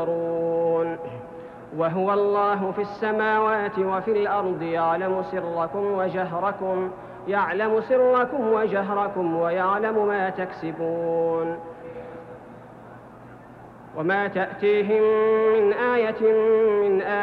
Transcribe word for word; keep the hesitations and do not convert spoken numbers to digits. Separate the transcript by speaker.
Speaker 1: وهو الله في السماوات وفي الأرض يعلم سركم وجهركم يعلم سركم وجهركم ويعلم ما تكسبون وما تأتيهم من آية من آية